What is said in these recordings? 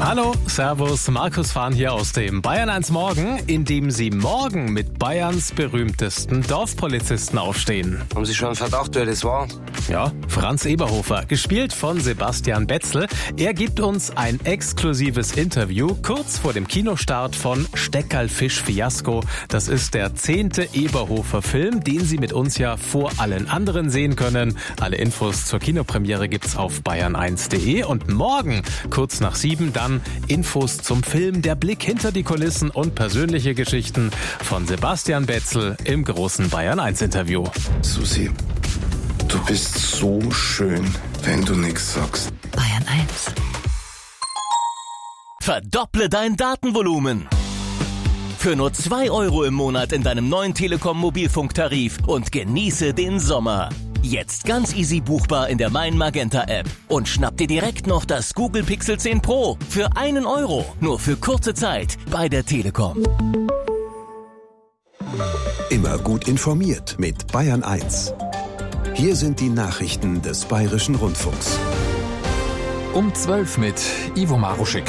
Hallo, Servus, Markus Fahn hier aus dem Bayern 1 Morgen, in dem Sie morgen mit Bayerns berühmtesten Dorfpolizisten aufstehen. Haben Sie schon einen Verdacht, wer das war? Ja, Franz Eberhofer, gespielt von Sebastian Betzel. Er gibt uns ein exklusives Interview kurz vor dem Kinostart von Steckerl-Fisch-Fiasko. Das ist der 10. Eberhofer-Film, den Sie mit uns ja vor allen anderen sehen können. Alle Infos zur Kinopremiere gibt's auf bayern1.de und morgen, kurz nach 7, dann Infos zum Film, der Blick hinter die Kulissen und persönliche Geschichten von Sebastian Betzel im großen Bayern 1 Interview. Susi, du bist so schön, wenn du nichts sagst. Bayern 1. Verdopple dein Datenvolumen. Für nur 2 € im Monat in deinem neuen Telekom Mobilfunktarif und genieße den Sommer. Jetzt ganz easy buchbar in der Mein Magenta App. Und schnapp dir direkt noch das Google Pixel 10 Pro für 1 €. Nur für kurze Zeit bei der Telekom. Immer gut informiert mit Bayern 1. Hier sind die Nachrichten des Bayerischen Rundfunks. Um 12 mit Ivo Maruschik.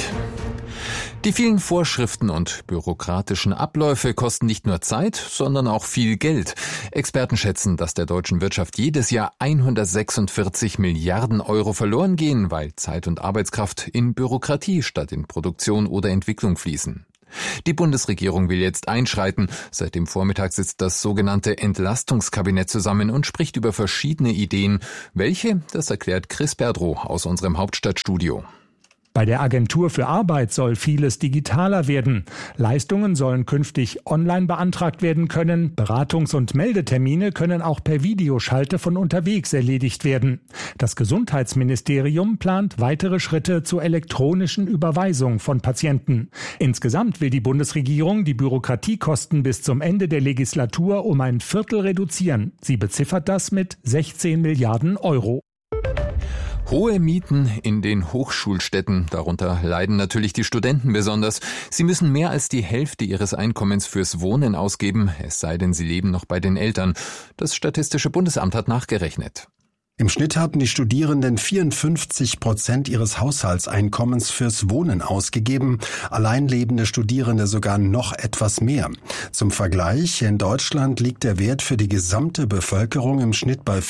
Die vielen Vorschriften und bürokratischen Abläufe kosten nicht nur Zeit, sondern auch viel Geld. Experten schätzen, dass der deutschen Wirtschaft jedes Jahr 146 Milliarden € verloren gehen, weil Zeit und Arbeitskraft in Bürokratie statt in Produktion oder Entwicklung fließen. Die Bundesregierung will jetzt einschreiten. Seit dem Vormittag sitzt das sogenannte Entlastungskabinett zusammen und spricht über verschiedene Ideen. Welche? Das erklärt Chris Berdrow aus unserem Hauptstadtstudio. Bei der Agentur für Arbeit soll vieles digitaler werden. Leistungen sollen künftig online beantragt werden können. Beratungs- und Meldetermine können auch per Videoschalte von unterwegs erledigt werden. Das Gesundheitsministerium plant weitere Schritte zur elektronischen Überweisung von Patienten. Insgesamt will die Bundesregierung die Bürokratiekosten bis zum Ende der Legislatur um ein Viertel reduzieren. Sie beziffert das mit 16 Milliarden €. Hohe Mieten in den Hochschulstädten, darunter leiden natürlich die Studenten besonders. Sie müssen mehr als die Hälfte ihres Einkommens fürs Wohnen ausgeben, es sei denn, sie leben noch bei den Eltern. Das Statistische Bundesamt hat nachgerechnet. Im Schnitt haben die Studierenden 54% ihres Haushaltseinkommens fürs Wohnen ausgegeben, alleinlebende Studierende sogar noch etwas mehr. Zum Vergleich, in Deutschland liegt der Wert für die gesamte Bevölkerung im Schnitt bei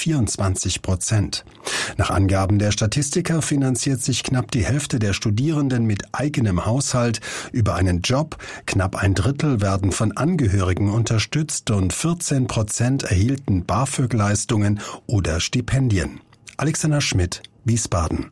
24%. Nach Angaben der Statistiker finanziert sich knapp die Hälfte der Studierenden mit eigenem Haushalt über einen Job, knapp ein Drittel werden von Angehörigen unterstützt und 14% erhielten BAföG-Leistungen oder Stipendien. Alexander Schmidt, Wiesbaden.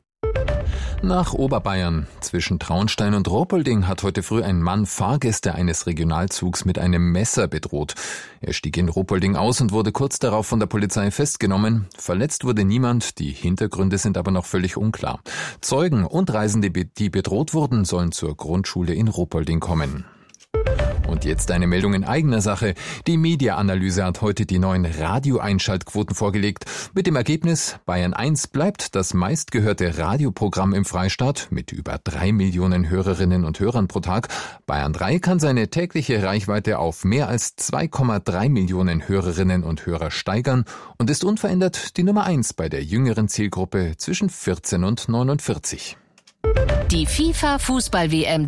Nach Oberbayern. Zwischen Traunstein und Ruppolding hat heute früh ein Mann Fahrgäste eines Regionalzugs mit einem Messer bedroht. Er stieg in Ruppolding aus und wurde kurz darauf von der Polizei festgenommen. Verletzt wurde niemand, die Hintergründe sind aber noch völlig unklar. Zeugen und Reisende, die bedroht wurden, sollen zur Grundschule in Ruppolding kommen. Und jetzt eine Meldung in eigener Sache. Die Media-Analyse hat heute die neuen Radio-Einschaltquoten vorgelegt. Mit dem Ergebnis, Bayern 1 bleibt das meistgehörte Radioprogramm im Freistaat mit über 3 Millionen Hörerinnen und Hörern pro Tag. Bayern 3 kann seine tägliche Reichweite auf mehr als 2,3 Millionen Hörerinnen und Hörer steigern und ist unverändert die Nummer 1 bei der jüngeren Zielgruppe zwischen 14 und 49. Die FIFA-Fußball-WM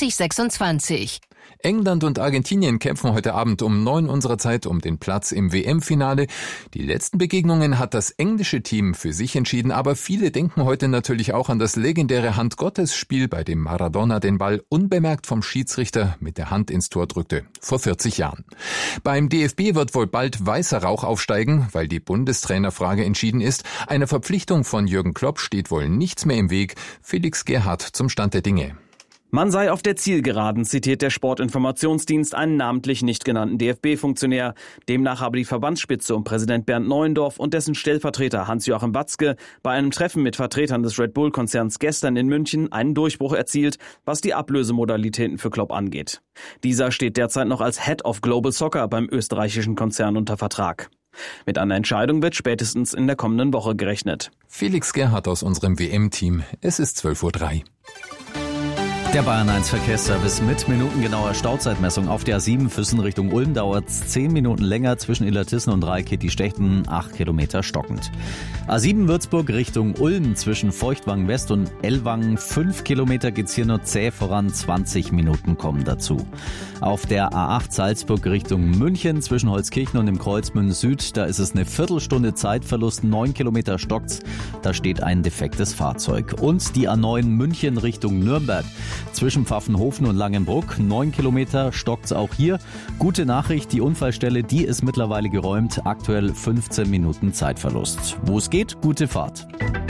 2026. England und Argentinien kämpfen heute Abend um 9 unserer Zeit um den Platz im WM-Finale. Die letzten Begegnungen hat das englische Team für sich entschieden, aber viele denken heute natürlich auch an das legendäre Hand-Gottes-Spiel, bei dem Maradona den Ball unbemerkt vom Schiedsrichter mit der Hand ins Tor drückte, vor 40 Jahren. Beim DFB wird wohl bald weißer Rauch aufsteigen, weil die Bundestrainerfrage entschieden ist. Einer Verpflichtung von Jürgen Klopp steht wohl nichts mehr im Weg. Felix Gerhardt zum Stand der Dinge. Man sei auf der Zielgeraden, zitiert der Sportinformationsdienst einen namentlich nicht genannten DFB-Funktionär. Demnach habe die Verbandsspitze um Präsident Bernd Neuendorf und dessen Stellvertreter Hans-Joachim Watzke bei einem Treffen mit Vertretern des Red Bull-Konzerns gestern in München einen Durchbruch erzielt, was die Ablösemodalitäten für Klopp angeht. Dieser steht derzeit noch als Head of Global Soccer beim österreichischen Konzern unter Vertrag. Mit einer Entscheidung wird spätestens in der kommenden Woche gerechnet. Felix Gerhardt aus unserem WM-Team. Es ist 12:03 Uhr. Der Bayern 1 Verkehrsservice mit minutengenauer Stauzeitmessung. Auf der A7 Füssen Richtung Ulm dauert es 10 Minuten länger, zwischen Illertissen und Rheiketi-Stechten 8 Kilometer stockend. A7 Würzburg Richtung Ulm zwischen Feuchtwangen West und Ellwangen 5 Kilometer geht's hier nur zäh voran, 20 Minuten kommen dazu. Auf der A8 Salzburg Richtung München zwischen Holzkirchen und dem Kreuzmünden Süd, da ist es eine Viertelstunde Zeitverlust, 9 Kilometer stockt's, da steht ein defektes Fahrzeug. Und die A9 München Richtung Nürnberg zwischen Pfaffenhofen und Langenbruck, 9 Kilometer stockt's auch hier. Gute Nachricht, die Unfallstelle, die ist mittlerweile geräumt, aktuell 15 Minuten Zeitverlust. Wo es geht, gute Fahrt.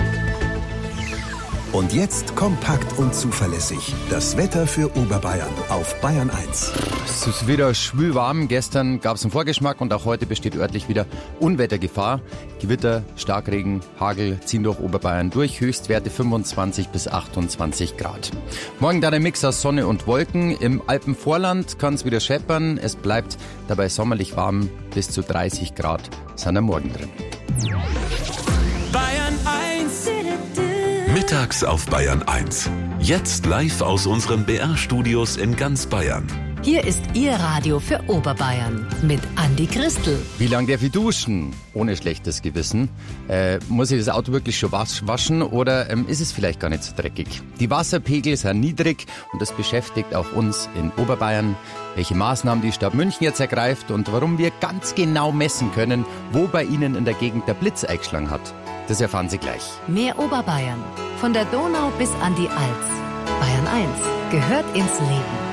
Und jetzt kompakt und zuverlässig. Das Wetter für Oberbayern auf Bayern 1. Es ist wieder schwül warm. Gestern gab es einen Vorgeschmack und auch heute besteht örtlich wieder Unwettergefahr. Gewitter, Starkregen, Hagel ziehen durch Oberbayern durch. Höchstwerte 25 bis 28 Grad. Morgen dann ein Mix aus Sonne und Wolken. Im Alpenvorland kann es wieder scheppern. Es bleibt dabei sommerlich warm. Bis zu 30 Grad sind am Morgen drin. Bayern 1. Mittags auf Bayern 1. Jetzt live aus unseren BR-Studios in ganz Bayern. Hier ist Ihr Radio für Oberbayern mit Andi Christel. Wie lange darf ich duschen? Ohne schlechtes Gewissen. Muss ich das Auto wirklich schon waschen oder ist es vielleicht gar nicht so dreckig? Die Wasserpegel sind niedrig und das beschäftigt auch uns in Oberbayern. Welche Maßnahmen die Stadt München jetzt ergreift und warum wir ganz genau messen können, wo bei Ihnen in der Gegend der Blitz eingeschlagen hat. Das erfahren Sie gleich. Mehr Oberbayern. Von der Donau bis an die Alz. Bayern 1 gehört ins Leben.